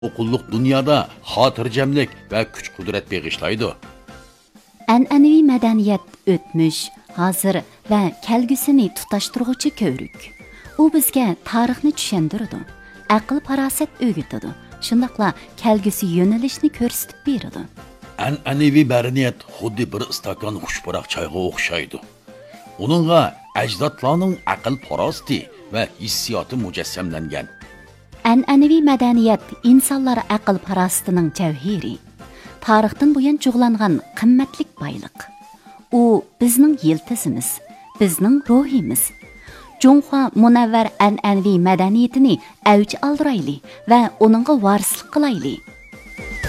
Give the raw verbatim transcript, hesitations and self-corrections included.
Okulluq dünyada xotirjamlik va kuch-qudrat beg'ishlaydi. An'anaviy madaniyat o'tmish, hozir va kelgusini tutashtiruvchi ko'rik. U bizga tarixni tushundiradi, aql farosat o'rgatadi, shundaqla kelgusi yo'nalishni ko'rsatib beradi. An'anaviy madaniyat xuddi bir stakan xushpuroq choyga o'xshaydi. Uningga ajdodlarning aql farosati va hissiyoti mujassamlangan. An'anaviy madaniyat insonlar aql farosatining javhiri. Tarixdan buyon cho'g'langan qimmatlik boyliq. U bizning yiltizimiz, bizning ruhimiz. Jonghua munavvar an'anaviy madaniyatini avj oldirayli va uningga varislik qilayli.